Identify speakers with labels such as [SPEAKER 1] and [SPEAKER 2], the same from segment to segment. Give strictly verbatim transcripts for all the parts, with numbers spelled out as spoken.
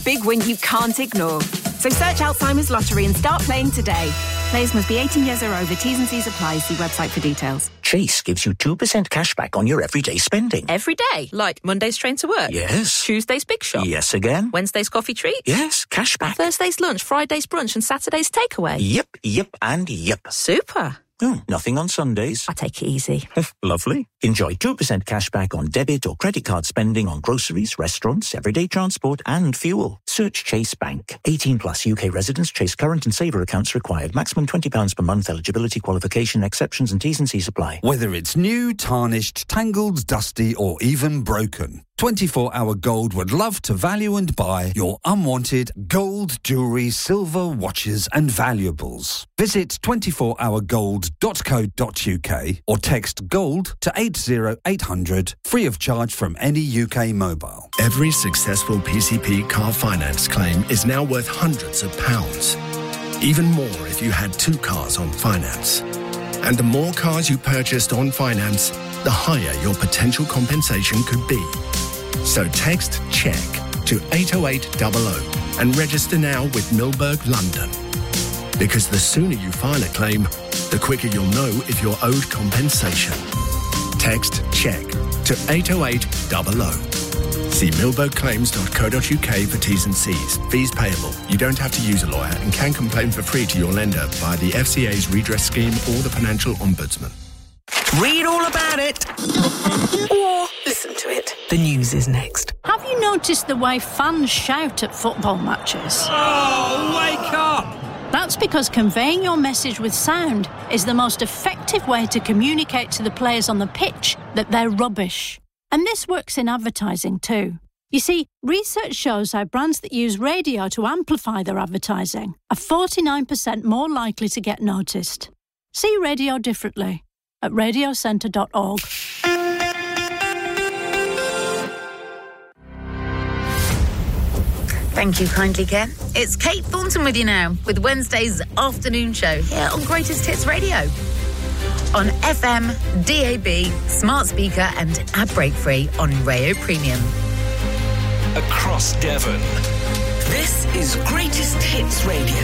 [SPEAKER 1] big win you can't ignore. So search Alzheimer's Lottery and start playing today. Players must be eighteen years or over. T's and C's apply. See website for details.
[SPEAKER 2] Chase gives you two percent cash back on your everyday spending.
[SPEAKER 3] Every day? Like Monday's train to work?
[SPEAKER 2] Yes.
[SPEAKER 3] Tuesday's big shop?
[SPEAKER 2] Yes again.
[SPEAKER 3] Wednesday's coffee treat?
[SPEAKER 2] Yes, cash back.
[SPEAKER 3] Thursday's lunch, Friday's brunch and Saturday's takeaway?
[SPEAKER 2] Yep, yep and yep.
[SPEAKER 3] Super.
[SPEAKER 2] Oh, nothing on Sundays.
[SPEAKER 3] I take it easy.
[SPEAKER 2] Lovely. Enjoy two percent cash back on debit or credit card spending on groceries, restaurants, everyday transport and fuel. Search Chase Bank. eighteen plus U K residents. Chase current and saver accounts required. Maximum twenty pounds per month. Eligibility, qualification, exceptions and T's and C's apply.
[SPEAKER 4] Whether it's new, tarnished, tangled, dusty or even broken, twenty-four hour Gold would love to value and buy your unwanted gold, jewellery, silver, watches and valuables. Visit twenty-four hour gold dot co dot uk or text GOLD to eight zero eight hundred, free of charge from any U K mobile.
[SPEAKER 5] Every successful P C P car finance claim is now worth hundreds of pounds. Even more if you had two cars on finance. And the more cars you purchased on finance, the higher your potential compensation could be. So text CHECK to eight oh eight hundred and register now with Milberg London. Because the sooner you file a claim, the quicker you'll know if you're owed compensation. Text CHECK to eight oh eight hundred. See milberg claims dot co dot uk for T's and C's. Fees payable. You don't have to use a lawyer and can complain for free to your lender via the F C A's redress scheme or the Financial Ombudsman.
[SPEAKER 2] Read all about it.
[SPEAKER 6] Or listen to it.
[SPEAKER 7] The news is next.
[SPEAKER 8] Have you noticed the way fans shout at football matches?
[SPEAKER 9] Oh, wake up!
[SPEAKER 8] That's because conveying your message with sound is the most effective way to communicate to the players on the pitch that they're rubbish. And this works in advertising too. You see, research shows how brands that use radio to amplify their advertising are forty-nine percent more likely to get noticed. See radio differently at radio centre dot org.
[SPEAKER 10] Thank you kindly, Ken. It's Kate Thornton with you now with Wednesday's afternoon show here on Greatest Hits Radio. On F M, D A B, smart speaker and ad break free on Rayo Premium.
[SPEAKER 11] Across Devon.
[SPEAKER 7] This is Greatest Hits Radio.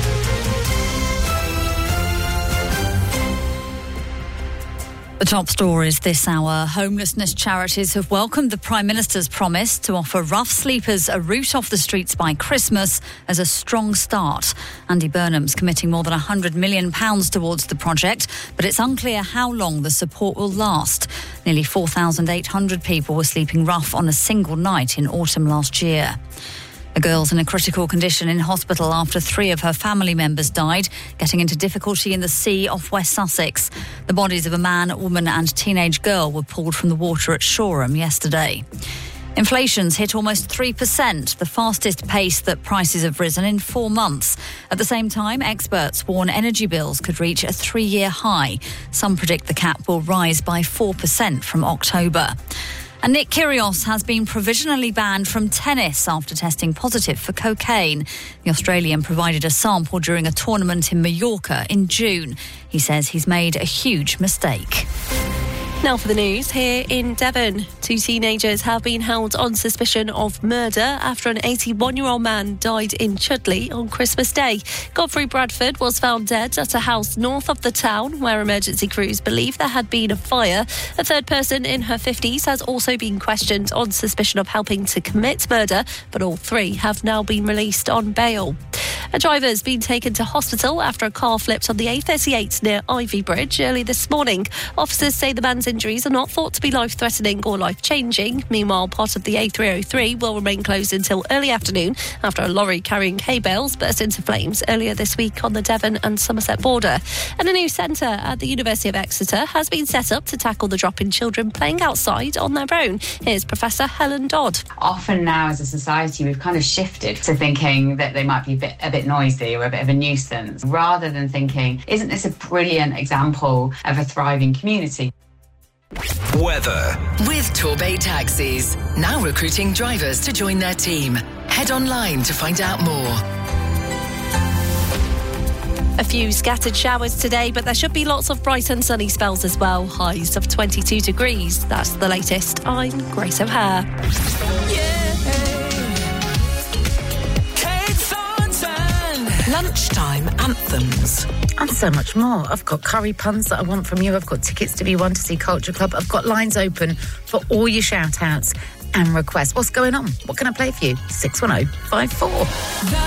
[SPEAKER 12] The top stories this hour. Homelessness charities have welcomed the Prime Minister's promise to offer rough sleepers a route off the streets by Christmas as a strong start. Andy Burnham's committing more than one hundred million pounds towards the project, but it's unclear how long the support will last. Nearly four thousand eight hundred people were sleeping rough on a single night in autumn last year. A girl's in a critical condition in hospital after three of her family members died, getting into difficulty in the sea off West Sussex. The bodies of a man, woman and teenage girl were pulled from the water at Shoreham yesterday. Inflation's hit almost three percent, the fastest pace that prices have risen in four months. At the same time, experts warn energy bills could reach a three-year high. Some predict the cap will rise by four percent from October. And Nick Kyrgios has been provisionally banned from tennis after testing positive for cocaine. The Australian provided a sample during a tournament in Mallorca in June. He says he's made a huge mistake.
[SPEAKER 13] Now for the news here in Devon. Two teenagers have been held on suspicion of murder after an eighty-one-year-old man died in Chudley on Christmas Day. Godfrey Bradford was found dead at a house north of the town where emergency crews believe there had been a fire. A third person in her fifties has also been questioned on suspicion of helping to commit murder, but all three have now been released on bail. A driver's been taken to hospital after a car flipped on the A thirty-eight near Ivy Bridge early this morning. Officers say the man's injuries are not thought to be life-threatening or life-changing. Meanwhile, part of the A three oh three will remain closed until early afternoon after a lorry carrying hay bales burst into flames earlier this week on the Devon and Somerset border. And a new centre at the University of Exeter has been set up to tackle the drop in children playing outside on their own. Here's Professor Helen Dodd.
[SPEAKER 14] Often now as a society we've kind of shifted to thinking that they might be a bit, a bit noisy or a bit of a nuisance, rather than thinking, isn't this a brilliant example of a thriving community?
[SPEAKER 11] Weather.
[SPEAKER 7] With Torbay Taxis. Now recruiting drivers to join their team. Head online to find out more.
[SPEAKER 13] A few scattered showers today, but there should be lots of bright and sunny spells as well. Highs of twenty-two degrees. That's the latest. I'm Grace O'Hare.
[SPEAKER 7] Yeah.
[SPEAKER 6] Lunchtime anthems.
[SPEAKER 10] And so much more. I've got curry puns that I want from you. I've got tickets to be won to see Culture Club. I've got lines open for all your shout-outs and requests. What's going on? What can I play for you? six one oh five four.